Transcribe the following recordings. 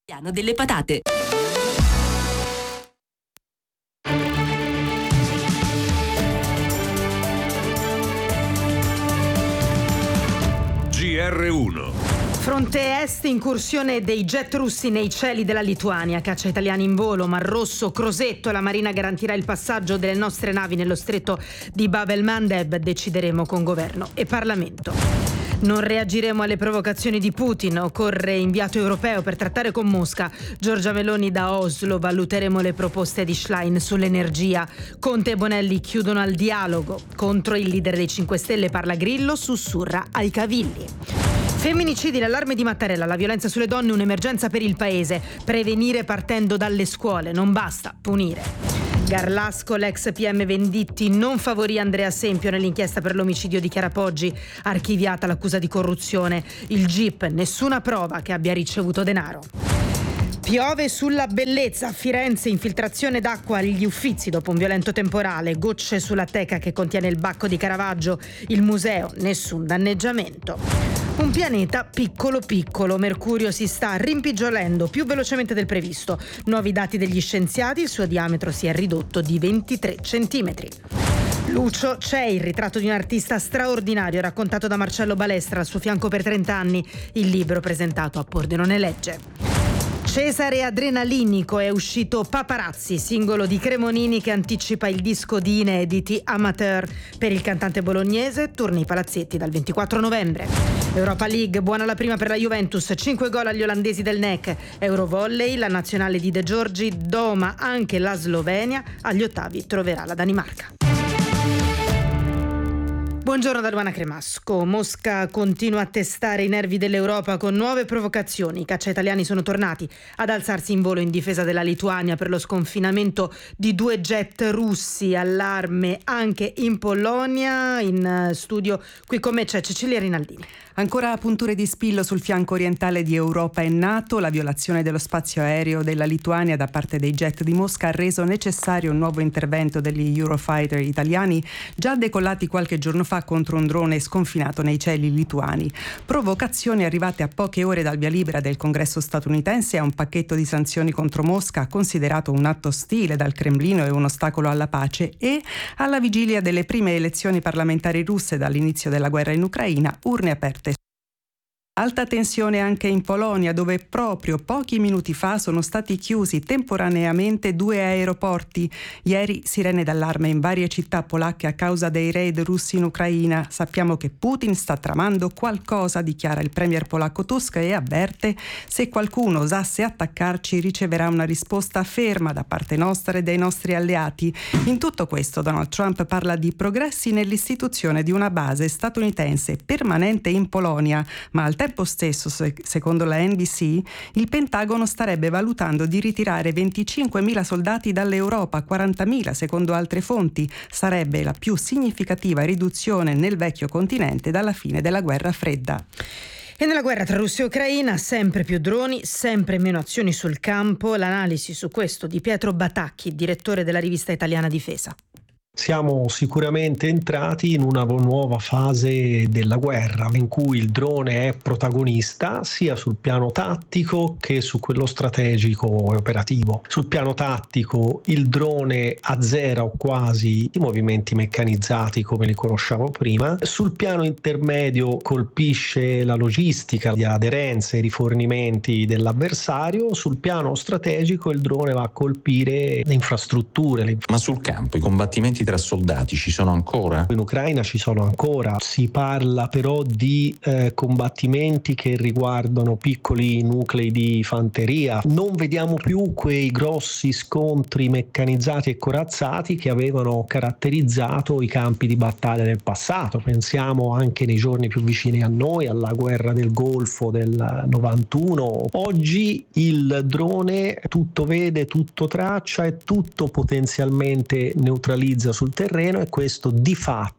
Piano delle patate. GR1. Fronte est, incursione dei jet russi nei cieli della Lituania, caccia italiani in volo, Mar Rosso, Crosetto, la Marina garantirà il passaggio delle nostre navi nello stretto di Bab el-Mandeb, decideremo con governo e Parlamento. Non reagiremo alle provocazioni di Putin, occorre inviato europeo per trattare con Mosca. Giorgia Meloni da Oslo, valuteremo le proposte di Schlein sull'energia. Conte e Bonelli chiudono al dialogo. Contro il leader dei 5 Stelle parla Grillo, sussurra ai cavilli. Femminicidi, l'allarme di Mattarella, la violenza sulle donne un'emergenza per il paese. Prevenire partendo dalle scuole, non basta punire. Garlasco, l'ex PM Venditti non favorì Andrea Sempio nell'inchiesta per l'omicidio di Chiara Poggi, archiviata l'accusa di corruzione. Il GIP, nessuna prova che abbia ricevuto denaro. Piove sulla bellezza, a Firenze, infiltrazione d'acqua agli Uffizi dopo un violento temporale, gocce sulla teca che contiene il Bacco di Caravaggio, il museo, nessun danneggiamento. Un pianeta piccolo piccolo, Mercurio si sta rimpigiolendo più velocemente del previsto. Nuovi dati degli scienziati, il suo diametro si è ridotto di 23 centimetri. Lucio, c'è il ritratto di un artista straordinario raccontato da Marcello Balestra al suo fianco per 30 anni, il libro presentato a Pordenone Legge. Cesare Adrenalinico, è uscito Paparazzi, singolo di Cremonini che anticipa il disco di inediti Amateur. Per il cantante bolognese torna ai palazzetti dal 24 novembre. Europa League, buona la prima per la Juventus, 5 gol agli olandesi del NEC. Eurovolley, la nazionale di De Giorgi doma anche la Slovenia, agli ottavi troverà la Danimarca. Buongiorno da Luana Cremasco. Mosca continua a testare i nervi dell'Europa con nuove provocazioni. I caccia italiani sono tornati ad alzarsi in volo in difesa della Lituania per lo sconfinamento di 2 jet russi. Allarme anche in Polonia. In studio qui con me c'è Cecilia Rinaldini. Ancora punture di spillo sul fianco orientale di Europa e NATO. La violazione dello spazio aereo della Lituania da parte dei jet di Mosca ha reso necessario un nuovo intervento degli Eurofighter italiani già decollati qualche giorno fa contro un drone sconfinato nei cieli lituani. Provocazioni arrivate a poche ore dal via libera del Congresso statunitense a un pacchetto di sanzioni contro Mosca, considerato un atto ostile dal Cremlino e un ostacolo alla pace, e alla vigilia delle prime elezioni parlamentari russe dall'inizio della guerra in Ucraina, urne aperte. Alta tensione anche in Polonia, dove proprio pochi minuti fa sono stati chiusi temporaneamente 2 aeroporti. Ieri sirene d'allarme in varie città polacche a causa dei raid russi in Ucraina. Sappiamo che Putin sta tramando qualcosa, dichiara il premier polacco Tusk, e avverte: se qualcuno osasse attaccarci riceverà una risposta ferma da parte nostra e dei nostri alleati. In tutto questo Donald Trump parla di progressi nell'istituzione di una base statunitense permanente in Polonia, ma al tempo stesso, secondo la NBC, il Pentagono starebbe valutando di ritirare 25.000 soldati dall'Europa, 40.000 secondo altre fonti. Sarebbe la più significativa riduzione nel vecchio continente dalla fine della guerra fredda. E nella guerra tra Russia e Ucraina sempre più droni, sempre meno azioni sul campo. L'analisi su questo di Pietro Batacchi, direttore della rivista italiana Difesa. Siamo sicuramente entrati in una nuova fase della guerra in cui il drone è protagonista sia sul piano tattico che su quello strategico e operativo. Sul piano tattico il drone azzera o quasi i movimenti meccanizzati come li conosciamo prima. Sul piano intermedio colpisce la logistica, le aderenze, i rifornimenti dell'avversario. Sul piano strategico il drone va a colpire le infrastrutture. Ma sul campo i combattimenti tra soldati ci sono ancora? In Ucraina ci sono ancora, si parla però di combattimenti che riguardano piccoli nuclei di fanteria. Non vediamo più quei grossi scontri meccanizzati e corazzati che avevano caratterizzato i campi di battaglia del passato. Pensiamo anche nei giorni più vicini a noi alla guerra del Golfo del 91. Oggi il drone tutto vede, tutto traccia e tutto potenzialmente neutralizza sul terreno, e questo di fatto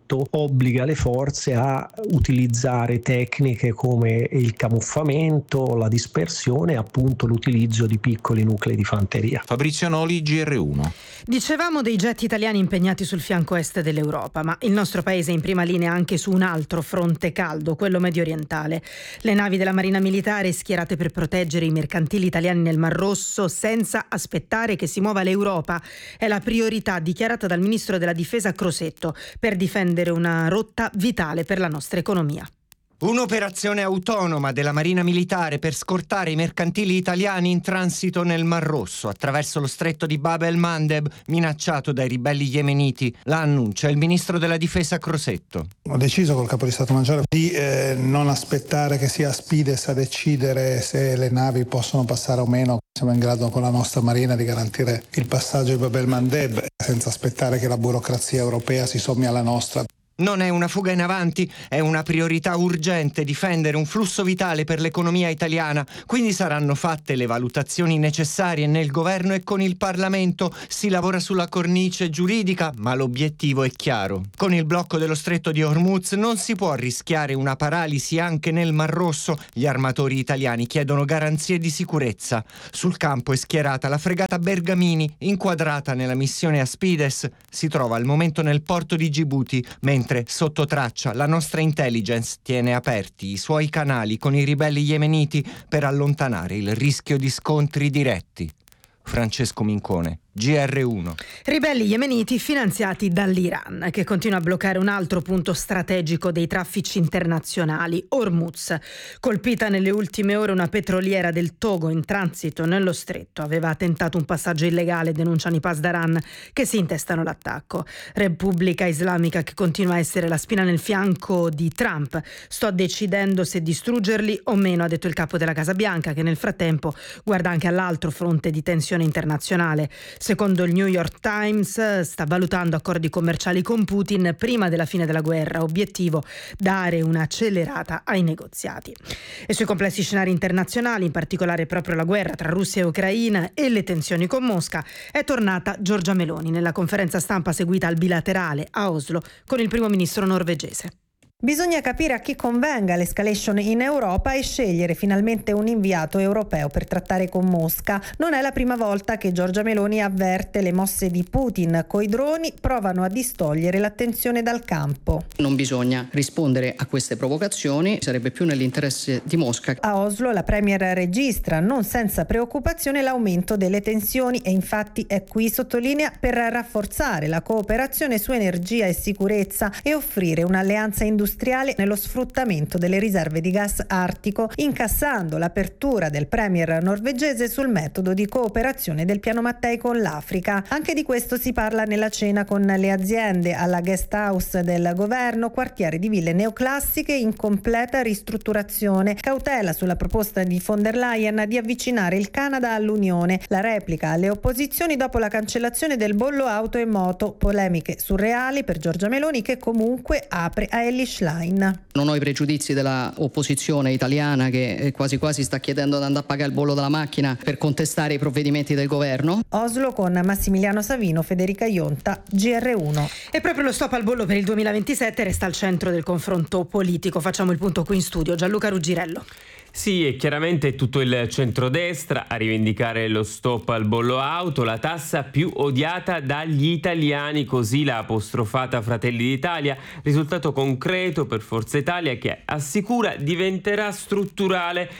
quanto obbliga le forze a utilizzare tecniche come il camuffamento, la dispersione e appunto l'utilizzo di piccoli nuclei di fanteria. Fabrizio Noli, GR1. Dicevamo dei jet italiani impegnati sul fianco est dell'Europa, ma il nostro paese è in prima linea anche su un altro fronte caldo, quello mediorientale. Le navi della Marina Militare schierate per proteggere i mercantili italiani nel Mar Rosso senza aspettare che si muova l'Europa è la priorità dichiarata dal ministro della Difesa Crosetto per difendere una rotta vitale per la nostra economia. Un'operazione autonoma della Marina Militare per scortare i mercantili italiani in transito nel Mar Rosso attraverso lo stretto di Bab el-Mandeb minacciato dai ribelli yemeniti. La annuncia il ministro della Difesa Crosetto. Ho deciso col capo di Stato Maggiore di non aspettare che sia Aspides a decidere se le navi possono passare o meno. Siamo in grado con la nostra Marina di garantire il passaggio di Bab el-Mandeb senza aspettare che la burocrazia europea si sommi alla nostra. Non è una fuga in avanti, è una priorità urgente difendere un flusso vitale per l'economia italiana. Quindi saranno fatte le valutazioni necessarie nel governo e con il Parlamento. Si lavora sulla cornice giuridica, ma l'obiettivo è chiaro. Con il blocco dello stretto di Hormuz non si può rischiare una paralisi anche nel Mar Rosso. Gli armatori italiani chiedono garanzie di sicurezza. Sul campo è schierata la fregata Bergamini, inquadrata nella missione Aspides. Si trova al momento nel porto di Gibuti, mentre sotto traccia la nostra intelligence tiene aperti i suoi canali con i ribelli yemeniti per allontanare il rischio di scontri diretti. Francesco Mincone, GR1. Ribelli yemeniti finanziati dall'Iran, che continua a bloccare un altro punto strategico dei traffici internazionali, Hormuz. Colpita nelle ultime ore una petroliera del Togo in transito nello stretto. Aveva tentato un passaggio illegale, denunciano i Pasdaran, che si intestano l'attacco. Repubblica Islamica che continua a essere la spina nel fianco di Trump. Sto decidendo se distruggerli o meno, ha detto il capo della Casa Bianca, che nel frattempo guarda anche all'altro fronte di tensione internazionale. Secondo il New York Times sta valutando accordi commerciali con Putin prima della fine della guerra, obiettivo dare un'accelerata ai negoziati. E sui complessi scenari internazionali, in particolare proprio la guerra tra Russia e Ucraina e le tensioni con Mosca, è tornata Giorgia Meloni nella conferenza stampa seguita al bilaterale a Oslo con il primo ministro norvegese. Bisogna capire a chi convenga l'escalation in Europa e scegliere finalmente un inviato europeo per trattare con Mosca. Non è la prima volta che Giorgia Meloni avverte le mosse di Putin. Coi droni provano a distogliere l'attenzione dal campo. Non bisogna rispondere a queste provocazioni, sarebbe più nell'interesse di Mosca. A Oslo la premier registra non senza preoccupazione l'aumento delle tensioni e infatti è qui, sottolinea, per rafforzare la cooperazione su energia e sicurezza e offrire un'alleanza industriale nello sfruttamento delle riserve di gas artico, incassando l'apertura del premier norvegese sul metodo di cooperazione del Piano Mattei con l'Africa. Anche di questo si parla nella cena con le aziende alla guest house del governo, quartiere di ville neoclassiche in completa ristrutturazione. Cautela sulla proposta di von der Leyen di avvicinare il Canada all'Unione. La replica alle opposizioni dopo la cancellazione del bollo auto e moto. Polemiche surreali per Giorgia Meloni che comunque apre a Ellis Line. Non ho i pregiudizi della opposizione italiana che quasi quasi sta chiedendo di andare a pagare il bollo della macchina per contestare i provvedimenti del governo. Oslo con Massimiliano Savino, Federica Ionta, GR1. E proprio lo stop al bollo per il 2027 resta al centro del confronto politico. Facciamo il punto qui in studio. Gianluca Ruggirello. Sì, e chiaramente è tutto il centrodestra a rivendicare lo stop al bollo auto, la tassa più odiata dagli italiani, così l'ha apostrofata Fratelli d'Italia, risultato concreto per Forza Italia che assicura diventerà strutturale,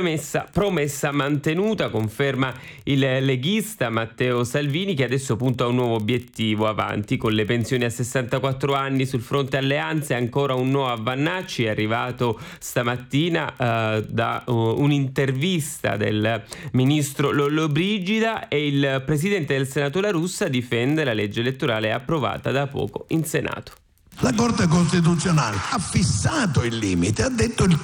promessa mantenuta, conferma il leghista Matteo Salvini che adesso punta a un nuovo obiettivo avanti con le pensioni a 64 anni sul fronte alleanze, ancora un no a Vannacci, è arrivato stamattina da un'intervista del ministro Lollobrigida e il presidente del Senato La Russa difende la legge elettorale approvata da poco in Senato. La Corte Costituzionale ha fissato il limite, ha detto il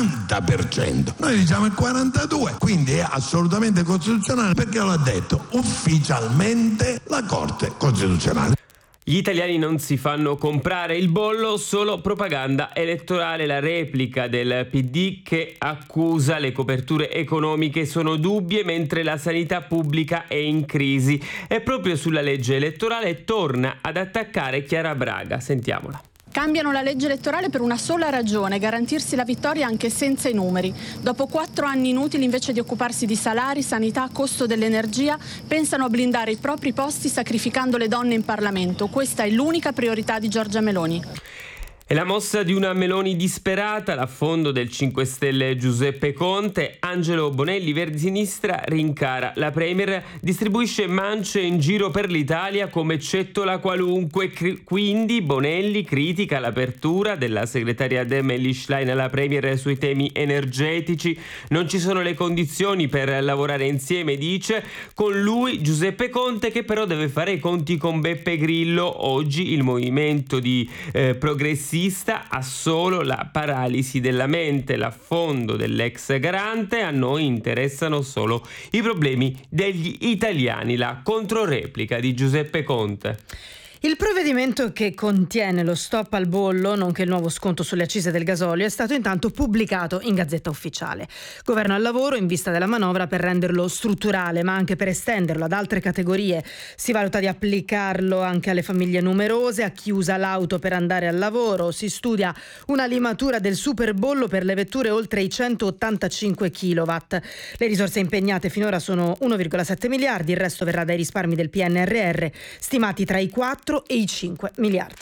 40%, noi diciamo il 42%, quindi è assolutamente costituzionale perché l'ha detto ufficialmente la Corte Costituzionale. Gli italiani non si fanno comprare il bollo, solo propaganda elettorale. La replica del PD che accusa le coperture economiche sono dubbie mentre la sanità pubblica è in crisi. E proprio sulla legge elettorale torna ad attaccare Chiara Braga. Sentiamola. Cambiano la legge elettorale per una sola ragione: garantirsi la vittoria anche senza i numeri. Dopo 4 anni inutili, invece di occuparsi di salari, sanità, costo dell'energia, pensano a blindare i propri posti sacrificando le donne in Parlamento. Questa è l'unica priorità di Giorgia Meloni. È la mossa di una Meloni disperata, l'affondo del 5 Stelle Giuseppe Conte. Angelo Bonelli, Verdi Sinistra, rincara la Premier, distribuisce mance in giro per l'Italia come cettola qualunque. Quindi Bonelli critica l'apertura della segretaria Dem Schlein alla Premier sui temi energetici. Non ci sono le condizioni per lavorare insieme, dice. Con lui Giuseppe Conte, che però deve fare i conti con Beppe Grillo. Oggi il movimento di progressisti ha solo la paralisi della mente, l'affondo dell'ex garante. A noi interessano solo i problemi degli italiani. La controreplica di Giuseppe Conte. Il provvedimento che contiene lo stop al bollo, nonché il nuovo sconto sulle accise del gasolio, è stato intanto pubblicato in Gazzetta Ufficiale. Governo al lavoro in vista della manovra per renderlo strutturale, ma anche per estenderlo ad altre categorie. Si valuta di applicarlo anche alle famiglie numerose, a chi usa l'auto per andare al lavoro. Si studia una limatura del superbollo per le vetture oltre i 185 kW. Le risorse impegnate finora sono 1,7 miliardi, il resto verrà dai risparmi del PNRR, stimati tra i 4 e i 5 miliardi.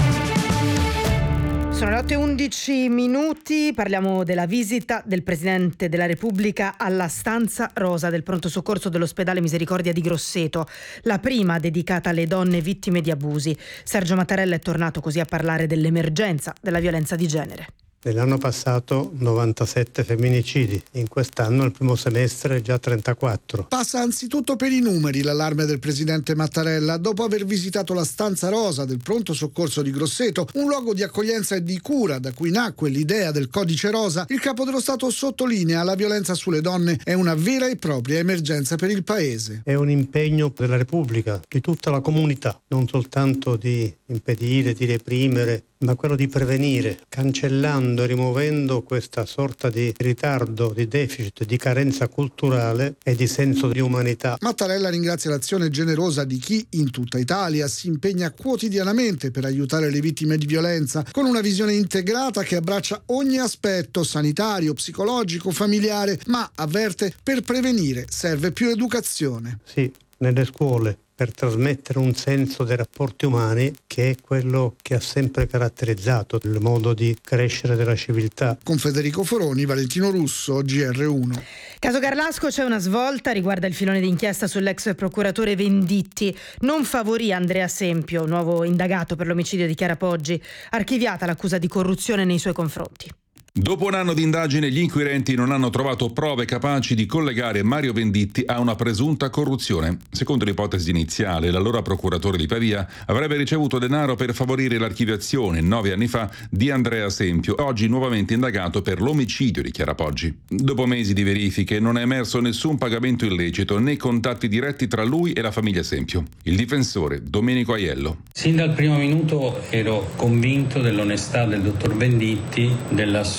Sono le 8:11, parliamo della visita del Presidente della Repubblica alla stanza rosa del pronto soccorso dell'ospedale Misericordia di Grosseto, la prima dedicata alle donne vittime di abusi. Sergio Mattarella è tornato così a parlare dell'emergenza della violenza di genere. Nell'anno passato 97 femminicidi, in quest'anno il primo semestre già 34. Passa anzitutto per i numeri l'allarme del presidente Mattarella dopo aver visitato la stanza rosa del pronto soccorso di Grosseto, un luogo di accoglienza e di cura da cui nacque l'idea del codice rosa. Il capo dello Stato sottolinea: la violenza sulle donne è una vera e propria emergenza per il paese. È un impegno della Repubblica, di tutta la comunità, non soltanto di impedire, di reprimere, ma quello di prevenire, cancellando e rimuovendo questa sorta di ritardo, di deficit, di carenza culturale e di senso di umanità. Mattarella ringrazia l'azione generosa di chi in tutta Italia si impegna quotidianamente per aiutare le vittime di violenza, con una visione integrata che abbraccia ogni aspetto sanitario, psicologico, familiare, ma avverte: per prevenire serve più educazione. Sì, nelle scuole, per trasmettere un senso dei rapporti umani che è quello che ha sempre caratterizzato il modo di crescere della civiltà. Con Federico Foroni, Valentino Russo, GR1. Caso Garlasco, c'è una svolta, riguarda il filone d'inchiesta sull'ex procuratore Venditti. Non favorì Andrea Sempio, nuovo indagato per l'omicidio di Chiara Poggi, archiviata l'accusa di corruzione nei suoi confronti. Dopo un anno di indagine, gli inquirenti non hanno trovato prove capaci di collegare Mario Venditti a una presunta corruzione. Secondo l'ipotesi iniziale, l'allora procuratore di Pavia avrebbe ricevuto denaro per favorire l'archiviazione 9 anni fa di Andrea Sempio, oggi nuovamente indagato per l'omicidio di Chiara Poggi. Dopo mesi di verifiche non è emerso nessun pagamento illecito né contatti diretti tra lui e la famiglia Sempio. Il difensore Domenico Aiello. Sin dal primo minuto ero convinto dell'onestà del dottor Venditti, dell'assoluta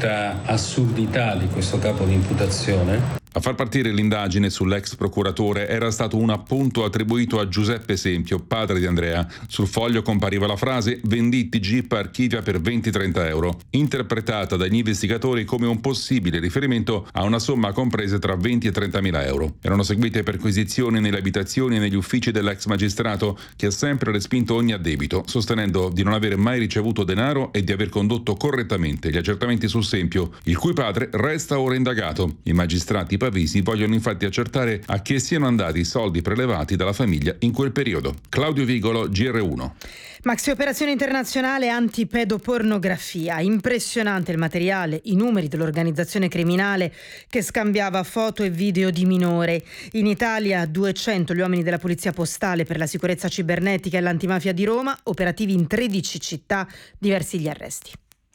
assurdità di questo capo di imputazione. A far partire l'indagine sull'ex procuratore era stato un appunto attribuito a Giuseppe Sempio, padre di Andrea. Sul foglio compariva la frase «Venditti Jeep archivia per 20-30 euro», interpretata dagli investigatori come un possibile riferimento a una somma compresa tra 20 e 30 mila euro. Erano seguite perquisizioni nelle abitazioni e negli uffici dell'ex magistrato, che ha sempre respinto ogni addebito, sostenendo di non aver mai ricevuto denaro e di aver condotto correttamente gli accertamenti su Sempio, il cui padre resta ora indagato. I magistrati pavesi vogliono infatti accertare a chi siano andati i soldi prelevati dalla famiglia in quel periodo. Claudio Vigolo, GR1. Maxi operazione internazionale antipedopornografia. Impressionante il materiale, i numeri dell'organizzazione criminale che scambiava foto e video di minore. In Italia 200 gli uomini della Polizia Postale per la sicurezza cibernetica e l'antimafia di Roma, operativi in 13 città, diversi gli arresti.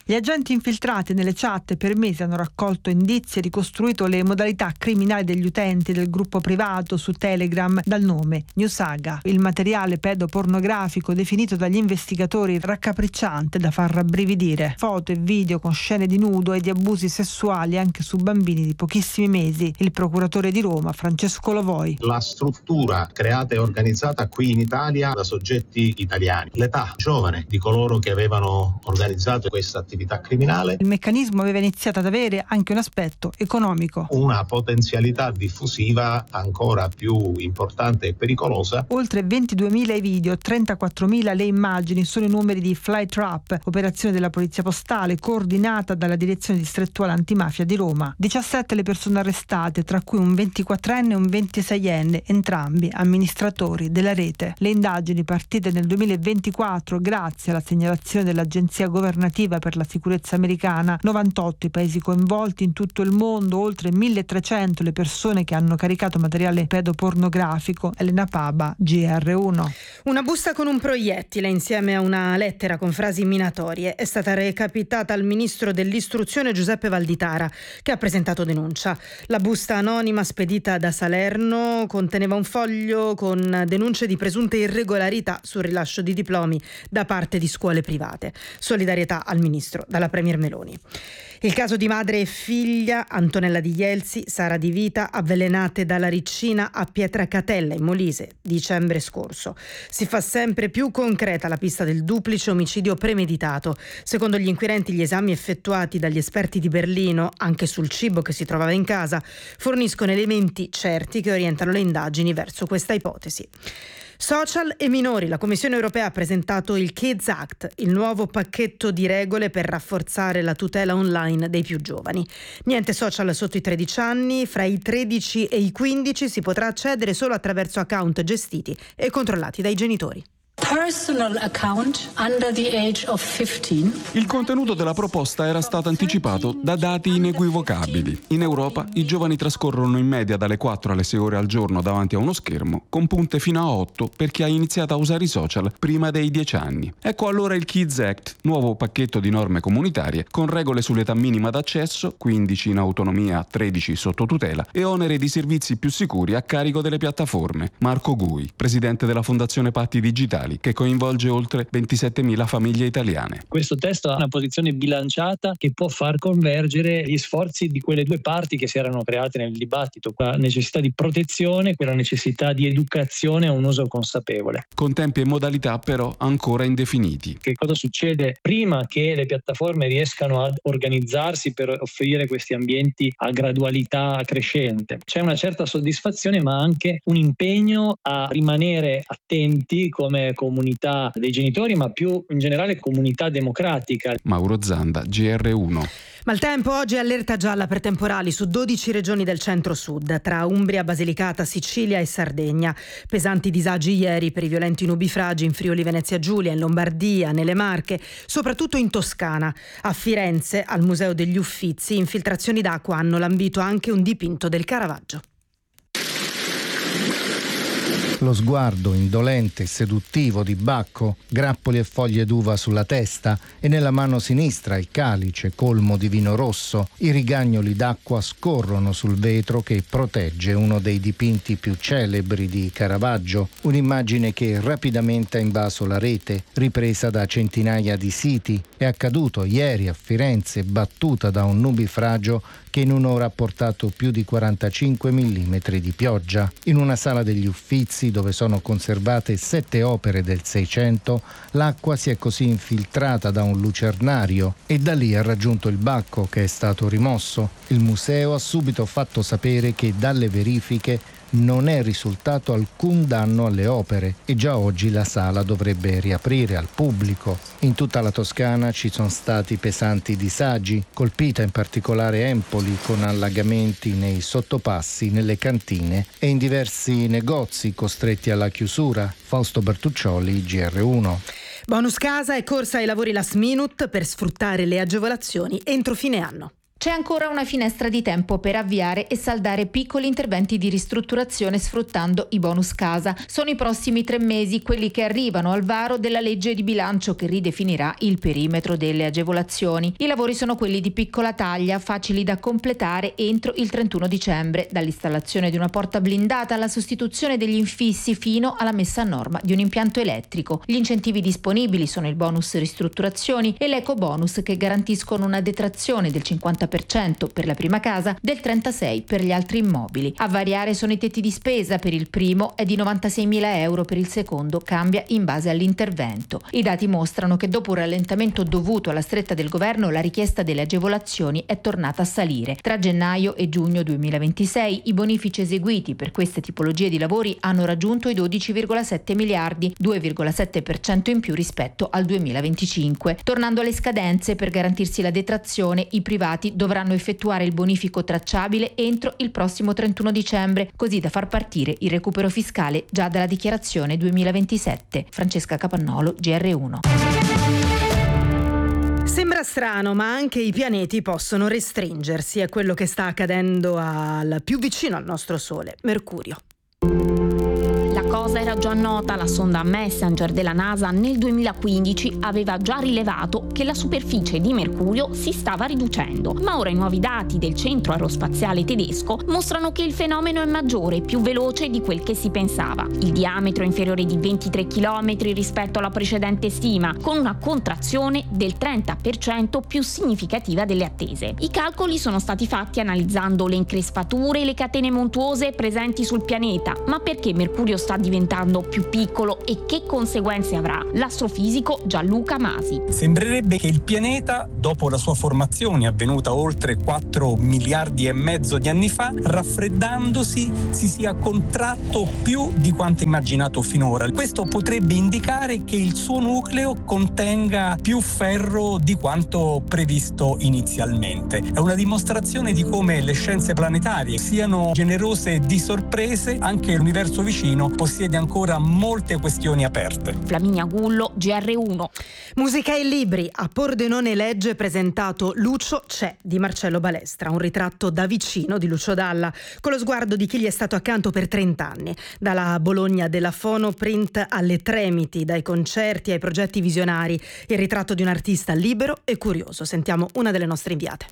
Gli agenti infiltrati nelle chat per mesi hanno raccolto indizi e ricostruito le modalità criminali degli utenti del gruppo privato su Telegram dal nome New Saga. Il materiale pedopornografico definito dagli investigatori raccapricciante da far rabbrividire. Foto e video con scene di nudo e di abusi sessuali anche su bambini di pochissimi mesi. Il procuratore di Roma, Francesco Lovoi. La struttura creata e organizzata qui in Italia da soggetti italiani. L'età giovane di coloro che avevano organizzato questa attività criminale. Il meccanismo aveva iniziato ad avere anche un aspetto economico. Una potenzialità diffusiva ancora più importante e pericolosa. Oltre 22.000 i video, 34.000 le immagini sono i numeri di Flytrap, operazione della Polizia Postale coordinata dalla Direzione Distrettuale Antimafia di Roma. 17 le persone arrestate, tra cui un 24enne e un 26enne, entrambi amministratori della rete. Le indagini partite nel 2024 grazie alla segnalazione dell'Agenzia Governativa per la Sicurezza Americana. 98 i paesi coinvolti in tutto il mondo, oltre 1.300 le persone che hanno caricato materiale pedopornografico. Elena Paba, GR1. Una busta con un proiettile insieme a una lettera con frasi minatorie è stata recapitata al ministro dell'istruzione Giuseppe Valditara, che ha presentato denuncia. La busta anonima spedita da Salerno conteneva un foglio con denunce di presunte irregolarità sul rilascio di diplomi da parte di scuole private. Solidarietà al ministro dalla Premier Meloni. Il caso di madre e figlia, Antonella Di Jelsi, Sara Di Vita, avvelenate dalla riccina a Pietracatella in Molise, dicembre scorso. Si fa sempre più concreta la pista del duplice omicidio premeditato. Secondo gli inquirenti, gli esami effettuati dagli esperti di Berlino, anche sul cibo che si trovava in casa, forniscono elementi certi che orientano le indagini verso questa ipotesi. Social e minori. La Commissione europea ha presentato il Kids Act, il nuovo pacchetto di regole per rafforzare la tutela online dei più giovani. Niente social sotto i 13 anni, fra i 13 e i 15 si potrà accedere solo attraverso account gestiti e controllati dai genitori. Personal account under the age of 15. Il contenuto della proposta era stato anticipato da dati inequivocabili. In Europa i giovani trascorrono in media dalle 4 alle 6 ore al giorno davanti a uno schermo, con punte fino a 8 per chi ha iniziato a usare i social prima dei 10 anni. Ecco allora il Kids Act, nuovo pacchetto di norme comunitarie con regole sull'età minima d'accesso, 15 in autonomia, 13 sotto tutela, e onere di servizi più sicuri a carico delle piattaforme. Marco Gui, presidente della Fondazione Patti Digitali, che coinvolge oltre 27.000 famiglie italiane. Questo testo ha una posizione bilanciata che può far convergere gli sforzi di quelle due parti che si erano create nel dibattito, la necessità di protezione, quella necessità di educazione a un uso consapevole. Con tempi e modalità però ancora indefiniti. Che cosa succede prima che le piattaforme riescano ad organizzarsi per offrire questi ambienti a gradualità crescente? C'è una certa soddisfazione ma anche un impegno a rimanere attenti come comunità dei genitori, ma più in generale comunità democratica. Mauro Zanda, GR1. Maltempo, oggi allerta gialla per temporali su 12 regioni del centro-sud, tra Umbria, Basilicata, Sicilia e Sardegna. Pesanti disagi ieri per i violenti nubifragi in Friuli Venezia Giulia, in Lombardia, nelle Marche, soprattutto in Toscana. A Firenze, al Museo degli Uffizi, infiltrazioni d'acqua hanno lambito anche un dipinto del Caravaggio. Lo sguardo indolente e seduttivo di Bacco, grappoli e foglie d'uva sulla testa e nella mano sinistra il calice colmo di vino rosso. I rigagnoli d'acqua scorrono sul vetro che protegge uno dei dipinti più celebri di Caravaggio, un'immagine che rapidamente ha invaso la rete, ripresa da centinaia di siti. È accaduto ieri a Firenze, battuta da un nubifragio che in un'ora ha portato più di 45 mm di pioggia. In una sala degli Uffizi, dove sono conservate 7 opere del Seicento, l'acqua si è così infiltrata da un lucernario e da lì ha raggiunto il Bacco, che è stato rimosso. Il museo ha subito fatto sapere che dalle verifiche non è risultato alcun danno alle opere e già oggi la sala dovrebbe riaprire al pubblico. In tutta la Toscana ci sono stati pesanti disagi, colpita in particolare Empoli con allagamenti nei sottopassi, nelle cantine e in diversi negozi costretti alla chiusura. Fausto Bertuccioli, GR1. Bonus casa e corsa ai lavori last minute per sfruttare le agevolazioni entro fine anno. C'è ancora una finestra di tempo per avviare e saldare piccoli interventi di ristrutturazione sfruttando i bonus casa. Sono i prossimi 3 mesi quelli che arrivano al varo della legge di bilancio che ridefinirà il perimetro delle agevolazioni. I lavori sono quelli di piccola taglia, facili da completare entro il 31 dicembre, dall'installazione di una porta blindata alla sostituzione degli infissi fino alla messa a norma di un impianto elettrico. Gli incentivi disponibili sono il bonus ristrutturazioni e l'eco bonus, che garantiscono una detrazione del 50% per la prima casa, del 36% per gli altri immobili. A variare sono i tetti di spesa: per il primo è di 96.000 euro, per il secondo cambia in base all'intervento. I dati mostrano che dopo un rallentamento dovuto alla stretta del governo, la richiesta delle agevolazioni è tornata a salire. Tra gennaio e giugno 2026 i bonifici eseguiti per queste tipologie di lavori hanno raggiunto i 12,7 miliardi, 2,7% in più rispetto al 2025. Tornando alle scadenze, per garantirsi la detrazione, i privati dovranno effettuare il bonifico tracciabile entro il prossimo 31 dicembre, così da far partire il recupero fiscale già dalla dichiarazione 2027. Francesca Capannolo, GR1. Sembra strano, ma anche i pianeti possono restringersi. È quello che sta accadendo al più vicino al nostro Sole, Mercurio. La cosa era già nota. La sonda Messenger della NASA nel 2015 aveva già rilevato che la superficie di Mercurio si stava riducendo, ma ora i nuovi dati del centro aerospaziale tedesco mostrano che il fenomeno è maggiore e più veloce di quel che si pensava. Il diametro è inferiore di 23 km rispetto alla precedente stima, con una contrazione del 30% più significativa delle attese. I calcoli sono stati fatti analizzando le increspature e le catene montuose presenti sul pianeta. Ma perché Mercurio sta diventando più piccolo e che conseguenze avrà? L'astrofisico Gianluca Masi. Sembrerebbe che il pianeta, dopo la sua formazione avvenuta oltre 4 miliardi e mezzo di anni fa, raffreddandosi si sia contratto più di quanto immaginato finora. Questo potrebbe indicare che il suo nucleo contenga più ferro di quanto previsto inizialmente. È una dimostrazione di come le scienze planetarie siano generose di sorprese. Anche l'universo vicino possiede ancora molte questioni aperte. Flaminia Gullo, GR1. Musica e libri. A Pordenone legge presentato Lucio c'è di Marcello Balestra, un ritratto da vicino di Lucio Dalla, con lo sguardo di chi gli è stato accanto per 30 anni. Dalla Bologna della Fonoprint alle Tremiti, dai concerti ai progetti visionari, il ritratto di un artista libero e curioso. Sentiamo una delle nostre inviate.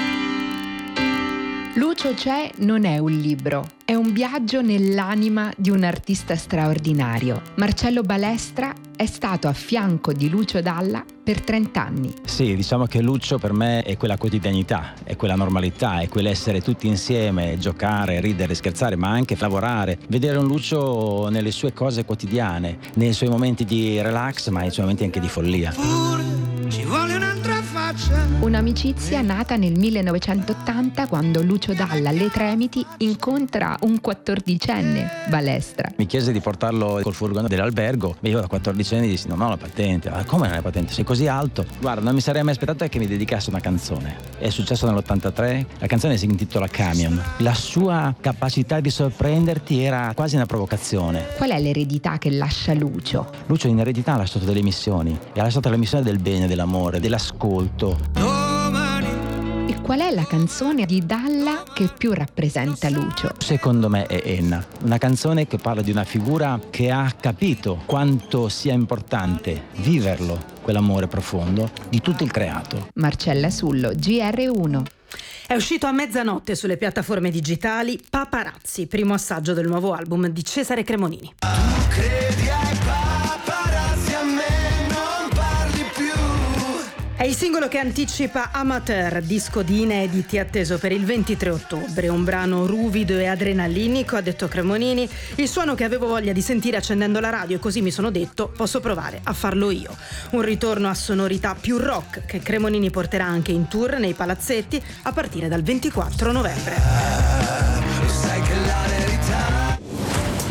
Lucio c'è non è un libro, è un viaggio nell'anima di un artista straordinario. Marcello Balestra è stato a fianco di Lucio Dalla per 30 anni. Sì, diciamo che Lucio per me è quella quotidianità, è quella normalità, è quell'essere tutti insieme, giocare, ridere, scherzare, ma anche lavorare. Vedere un Lucio nelle sue cose quotidiane, nei suoi momenti di relax, ma nei suoi momenti anche di follia. Ci vuole un'altra faccia. Un'amicizia nata nel 1980 quando Lucio Dalla alle Tremiti incontra un 14enne, Balestra. Mi chiese di portarlo col furgone dell'albergo e io da 14 anni dissi non ho la patente. Ma come non hai la patente? Sei così alto? Guarda, non mi sarei mai aspettato che mi dedicasse una canzone. È successo nell'83, la canzone si intitola Camion. La sua capacità di sorprenderti era quasi una provocazione. Qual è l'eredità che lascia Lucio? Lucio in eredità ha lasciato delle missioni, e ha lasciato la missione del bene, dell'amore, dell'ascolto. E qual è la canzone di Dalla che più rappresenta Lucio? Secondo me è Enna, una canzone che parla di una figura che ha capito quanto sia importante viverlo, quell'amore profondo di tutto il creato. Marcella Sullo, GR1. È uscito a mezzanotte sulle piattaforme digitali Paparazzi, primo assaggio del nuovo album di Cesare Cremonini. Tu credi ai paparazzi, a me non parli più. È il singolo che anticipa Amateur, disco di inediti atteso per il 23 ottobre. Un brano ruvido e adrenalinico, ha detto Cremonini, il suono che avevo voglia di sentire accendendo la radio, e così mi sono detto posso provare a farlo io. Un ritorno a sonorità più rock che Cremonini porterà anche in tour nei palazzetti a partire dal 24 novembre. Lo sai che la verità. Sono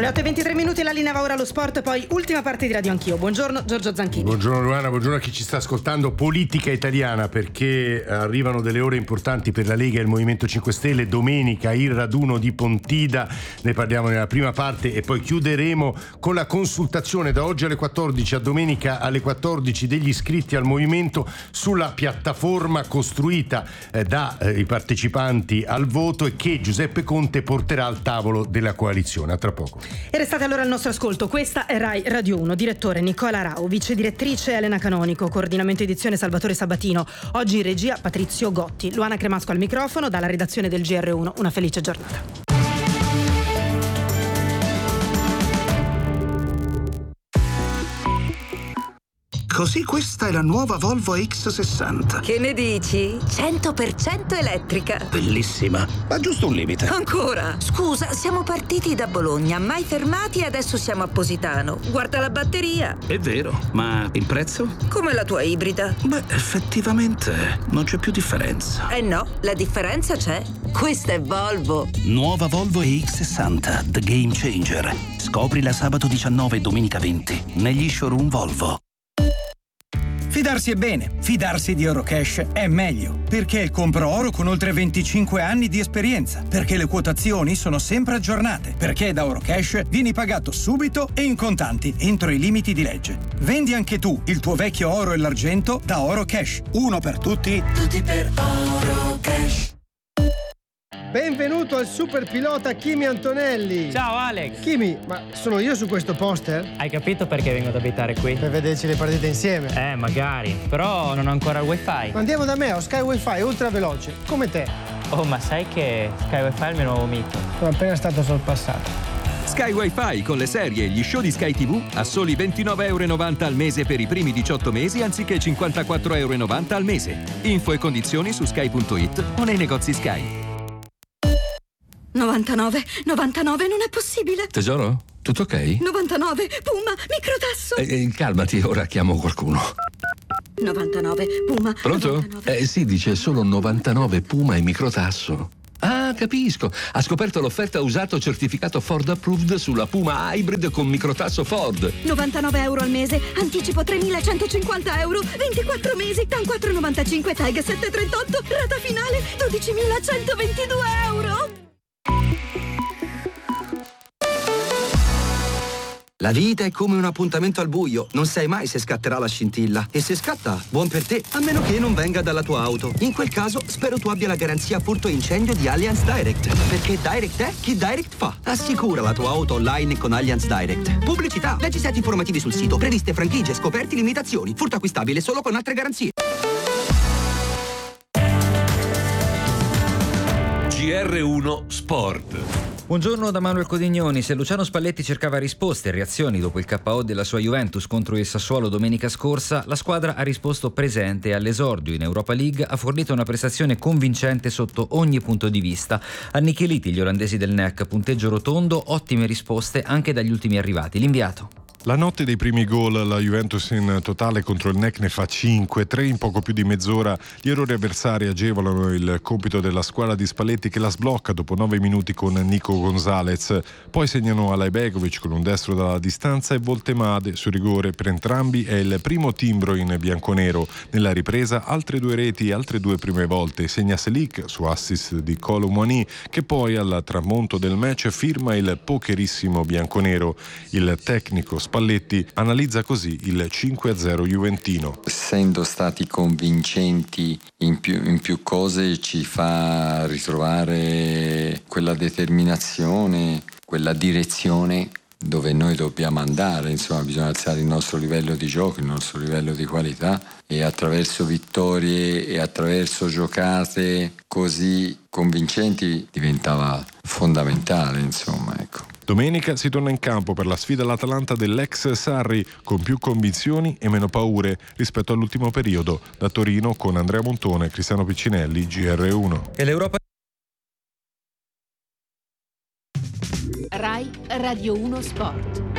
le 8:23, la linea va ora allo sport, poi ultima parte di Radio Anch'io. Buongiorno Giorgio Zanchini. Buongiorno Luana, buongiorno a chi ci sta ascoltando. Politica italiana, perché arrivano delle ore importanti per la Lega e il Movimento 5 Stelle. Domenica il raduno di Pontida, ne parliamo nella prima parte e poi chiuderemo con la consultazione da oggi alle 14 a domenica alle 14 degli iscritti al movimento sulla piattaforma costruita dai partecipanti al voto e che Giuseppe Conte porterà al tavolo della coalizione. A tra poco. E restate allora al nostro ascolto. Questa è Rai Radio 1. Direttore Nicola Rau, vice direttrice Elena Canonico, coordinamento edizione Salvatore Sabatino. Oggi in regia Patrizio Gotti. Luana Cremasco al microfono dalla redazione del GR1. Una felice giornata. Così questa è la nuova Volvo X60. Che ne dici? 100% elettrica. Bellissima, ma giusto un limite. Ancora? Scusa, siamo partiti da Bologna, mai fermati e adesso siamo a Positano. Guarda la batteria. È vero, ma il prezzo? Come la tua ibrida. Beh, effettivamente non c'è più differenza. Eh no, la differenza c'è. Questa è Volvo. Nuova Volvo EX60, The Game Changer. Scoprila sabato 19 e domenica 20 negli showroom Volvo. Fidarsi è bene, fidarsi di Eurocash è meglio, perché è il compro oro con oltre 25 anni di esperienza, perché le quotazioni sono sempre aggiornate, perché da Eurocash vieni pagato subito e in contanti entro i limiti di legge. Vendi anche tu il tuo vecchio oro e l'argento da Eurocash. Uno per tutti, tutti per Eurocash. Benvenuto al super pilota Kimi Antonelli. Ciao Alex. Kimi, ma sono io su questo poster? Hai capito perché vengo ad abitare qui? Per vederci le partite insieme. Magari. Però non ho ancora il wifi. Andiamo da me, ho Sky Wi-Fi ultra veloce, come te. Oh, ma sai che Sky Wi-Fi è il mio nuovo mito? Sono appena stato sorpassato. Sky Wi-Fi con le serie e gli show di Sky TV a soli €29,90 al mese per i primi 18 mesi anziché €54,90 al mese. Info e condizioni su sky.it o nei negozi Sky. 99 non è possibile. Tesoro, tutto ok? 99, Puma, microtasso. Calmati, ora chiamo qualcuno. 99, Puma. Pronto? 99. Sì, dice solo 99 Puma e microtasso. Ah, capisco. Ha scoperto l'offerta usato certificato Ford Approved sulla Puma Hybrid con microtasso Ford. €99 al mese, anticipo €3.150, 24 mesi, TAN 4,95, TAG 738, rata finale €12.122. La vita è come un appuntamento al buio, non sai mai se scatterà la scintilla. E se scatta, buon per te, a meno che non venga dalla tua auto. In quel caso, spero tu abbia la garanzia furto incendio di Allianz Direct. Perché Direct è chi Direct fa. Assicura la tua auto online con Allianz Direct. Pubblicità, leggi set informativi sul sito, previste franchigie, scoperti, limitazioni. Furto acquistabile solo con altre garanzie. GR1 Sport. Buongiorno da Manuel Codignoni. Se Luciano Spalletti cercava risposte e reazioni dopo il KO della sua Juventus contro il Sassuolo domenica scorsa, la squadra ha risposto presente e all'esordio in Europa League ha fornito una prestazione convincente sotto ogni punto di vista. Annichiliti gli olandesi del NEC, punteggio rotondo, ottime risposte anche dagli ultimi arrivati. L'inviato. La notte dei primi gol, la Juventus in totale contro il NEC ne fa 5, 3 in poco più di mezz'ora. Gli errori avversari agevolano il compito della squadra di Spalletti che la sblocca dopo 9 minuti con Nico Gonzalez. Poi segnano Alajbegovic con un destro dalla distanza e Voltemade su rigore. Per entrambi è il primo timbro in bianconero. Nella ripresa altre 2 reti e altre 2 prime volte. Segna Selic su assist di Kolo Muani che poi al tramonto del match firma il pokerissimo bianconero. Il tecnico Spalletti analizza così il 5-0 juventino. Essendo stati convincenti in più cose ci fa ritrovare quella determinazione, quella direzione dove noi dobbiamo andare, insomma bisogna alzare il nostro livello di gioco, il nostro livello di qualità e attraverso vittorie e attraverso giocate così convincenti diventava fondamentale, insomma, ecco. Domenica si torna in campo per la sfida all'Atalanta dell'ex Sarri con più convinzioni e meno paure rispetto all'ultimo periodo. Da Torino con Andrea Montone, Cristiano Piccinelli, GR1. E l'Europa Rai Radio 1 Sport.